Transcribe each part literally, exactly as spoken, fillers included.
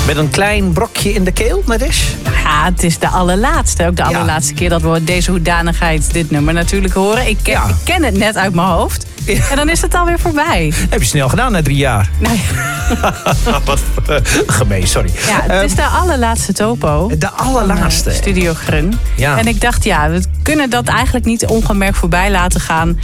Met een klein brokje in de keel, net is? Ja, het is de allerlaatste. Ook de allerlaatste ja. keer dat we deze hoedanigheid dit nummer natuurlijk horen. Ik ken, ja. ik ken het net uit mijn hoofd. Ja. En dan is het alweer voorbij. Heb je snel gedaan na drie jaar. Nou ja. Wat uh, gemeen, sorry. Ja, het um, is de allerlaatste topo. De allerlaatste. Van, uh, Studio Grun. Ja. En ik dacht, ja, we kunnen dat eigenlijk niet ongemerkt voorbij laten gaan.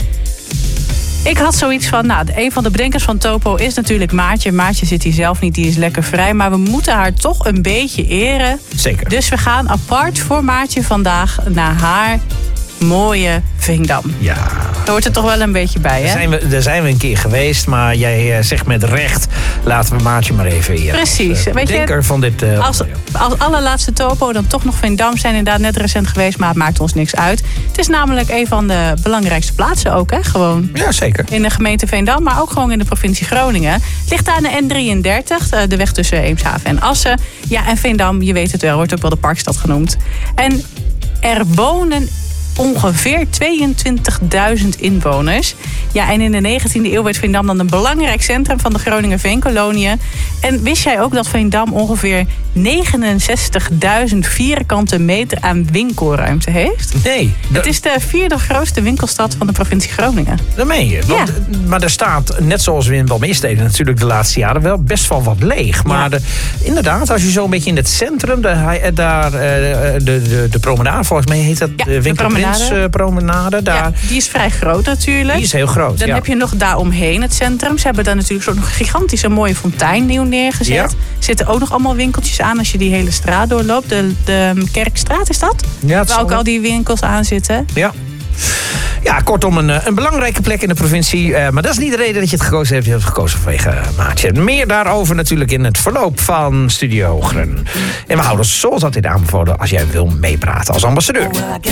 Ik had zoiets van, nou, een van de bedenkers van Topo is natuurlijk Maartje. Maartje zit hier zelf niet, die is lekker vrij. Maar we moeten haar toch een beetje eren. Zeker. Dus we gaan apart voor Maartje vandaag naar haar mooie Veendam. Ja. Daar hoort er toch wel een beetje bij, hè? Daar zijn we, daar zijn we een keer geweest, maar jij uh, zegt met recht, laten we Maartje maar even eren. Precies. Uh, Weet denker je, van dit uh, als, als allerlaatste Topo dan toch nog Veendam zijn, inderdaad net recent geweest, maar het maakt ons niks uit. Het is namelijk een van de belangrijkste plaatsen ook, hè? Gewoon. Ja, zeker. In de gemeente Veendam, maar ook gewoon in de provincie Groningen. Het ligt aan de N drieëndertig, de weg tussen Eemshaven en Assen. Ja, en Veendam, je weet het wel, wordt ook wel de Parkstad genoemd. En er wonen ongeveer tweeëntwintigduizend inwoners. Ja, en in de negentiende eeuw werd Veendam dan een belangrijk centrum van de Groninger Veenkoloniën. En wist jij ook dat Veendam ongeveer negenenzestigduizend vierkante meter aan winkelruimte heeft? Nee. Het is de vierde grootste winkelstad van de provincie Groningen. Dat meen je. Want, ja. Maar er staat, net zoals we in wel meer steden natuurlijk de laatste jaren, wel best wel wat leeg. Maar ja. de, inderdaad, als je zo een beetje in het centrum, de, daar, de, de, de promenade, volgens mij heet dat ja, de Winkelprins promenade. Daar. Ja, die is vrij groot natuurlijk. Die is heel groot, Dan ja. heb je nog daaromheen het centrum. Ze hebben daar natuurlijk zo'n gigantische mooie fontein nieuw neergezet. Ja. Er zitten ook nog allemaal winkeltjes aan als je die hele straat doorloopt. De, de Kerkstraat is dat? Ja, waar ook al die winkels aan zitten. Ja. Ja, kortom, een, een belangrijke plek in de provincie. Uh, maar dat is niet de reden dat je het gekozen hebt. Je hebt het gekozen vanwege uh, Maartje. Meer daarover natuurlijk in het verloop van Studio Grun. En we houden zoals altijd aanbevolen als jij wil meepraten als ambassadeur.